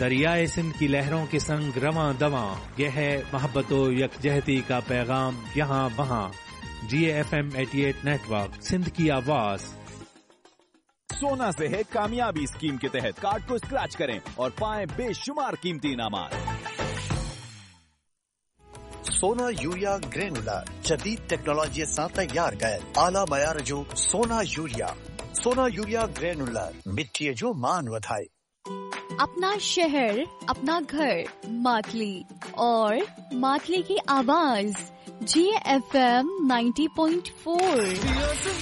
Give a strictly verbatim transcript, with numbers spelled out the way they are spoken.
दरियाए सिंध की लहरों के संग रवां दवां, यह है मोहब्बतो यकजहती का पैगाम यहाँ वहाँ। जी एफ एम अठासी नेटवर्क, सिंध की आवाज। सोना से है कामयाबी स्कीम के तहत कार्ड को स्क्रैच करें और पाएं बेशुमार कीमती इनामात। सोना यूरिया ग्रेनुलर जदीद टेक्नोलॉजी सां तैयार कयल आला मयार जो सोना यूरिया। सोना यूरिया ग्रेनुलर मिट्टी जो मान वधाए। अपना शहर, अपना घर, मातली और मातली की आवाज जी F M ninety point four.